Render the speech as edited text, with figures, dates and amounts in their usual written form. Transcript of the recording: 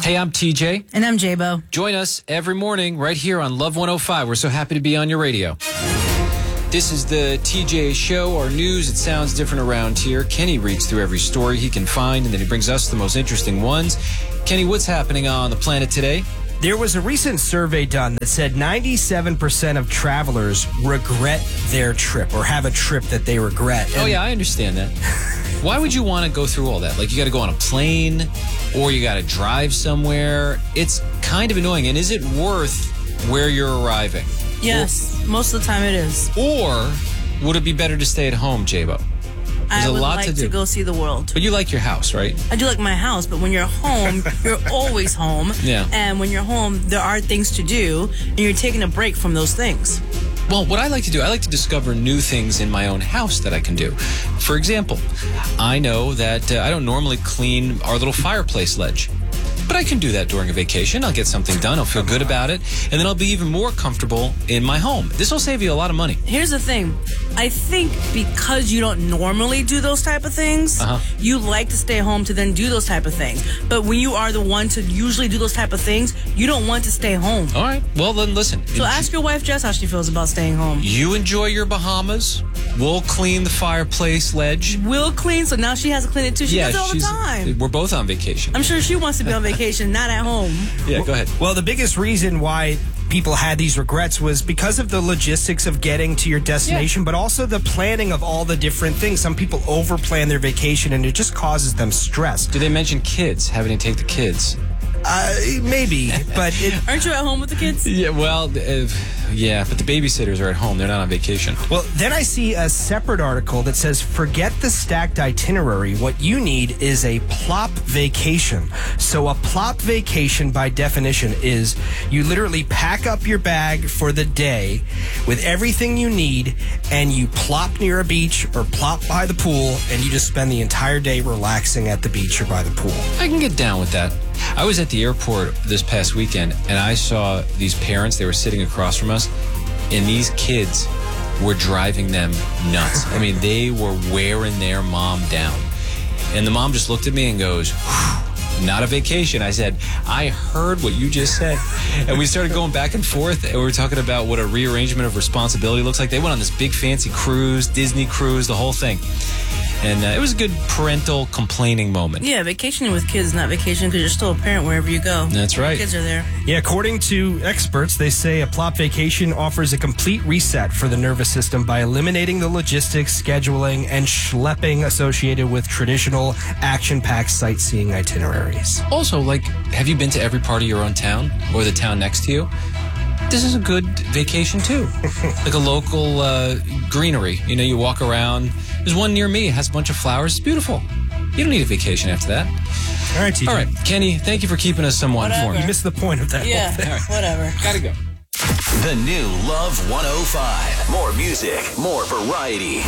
Hey, I'm TJ. And I'm J-Bo. Join us every morning right here on Love 105. We're so happy to be on your radio. This is the TJ Show, our news. It sounds different around here. Kenny reads through every story he can find, and then he brings us the most interesting ones. Kenny, what's happening on the planet today? There was a recent survey done that said 97% of travelers regret their trip or have a trip that they regret. Oh, yeah, I understand that. Why would you want to go through all that? Like, you got to go on a plane or you got to drive somewhere. It's kind of annoying. And is it worth where you're arriving? Yes, most of the time it is. Or would it be better to stay at home, J-Bo? I would like to go see the world. But you like your house, right? I do like my house, but when you're home, you're always home. Yeah. And when you're home, there are things to do, and you're taking a break from those things. Well, what I like to do, I like to discover new things in my own house that I can do. For example, I know that I don't normally clean our little fireplace ledge. But I can do that during a vacation. I'll get something done. I'll feel good about it. And then I'll be even more comfortable in my home. This will save you a lot of money. Here's the thing. I think because you don't normally do those type of things, you like to stay home to then do those type of things. But when you are the one to usually do those type of things, you don't want to stay home. All right. Well, then listen. So ask your wife, Jess, how she feels about staying home. You enjoy your Bahamas. We'll clean the fireplace ledge. We'll clean, so now she has to clean it too. She does it all the time. We're both on vacation. I'm sure she wants to be on vacation, not at home. Yeah, go ahead. Well, the biggest reason why people had these regrets was because of the logistics of getting to your destination, but also the planning of all the different things. Some people overplan their vacation, and it just causes them stress. Did they mention kids, having to take the kids? Maybe, but aren't you at home with the kids? Yeah, well, yeah, but the babysitters are at home. They're not on vacation. Well, then I see a separate article that says, forget the stacked itinerary. What you need is a plop vacation. So a plop vacation, by definition, is you literally pack up your bag for the day with everything you need, and you plop near a beach or plop by the pool, and you just spend the entire day relaxing at the beach or by the pool. I can get down with that. I was at the airport this past weekend, and I saw these parents. They were sitting across from us, and these kids were driving them nuts. I mean, they were wearing their mom down. And the mom just looked at me and goes, not a vacation. I said, I heard what you just said. And we started going back and forth, and we were talking about what a rearrangement of responsibility looks like. They went on this big fancy cruise, Disney cruise, the whole thing. And it was a good parental complaining moment. Yeah, vacationing with kids is not vacation because you're still a parent wherever you go. That's right. Kids are there. Yeah, according to experts, they say a plop vacation offers a complete reset for the nervous system by eliminating the logistics, scheduling, and schlepping associated with traditional action-packed sightseeing itineraries. Also, like, have you been to every part of your own town or the town next to you? This is a good vacation, too. Like a local greenery. You know, you walk around. There's one near me. It has a bunch of flowers. It's beautiful. You don't need a vacation after that. All right, TJ. All right, Kenny, thank you for keeping us somewhat informed. You missed the point of that whole thing. Whatever. Gotta go. The new Love 105. More music, more variety.